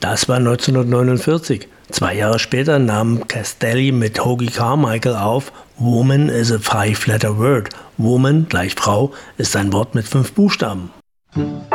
Das war 1949. 2 Jahre später nahm Castelli mit Hoagy Carmichael auf Woman is a 5-letter word. Woman gleich Frau ist ein Wort mit 5 Buchstaben.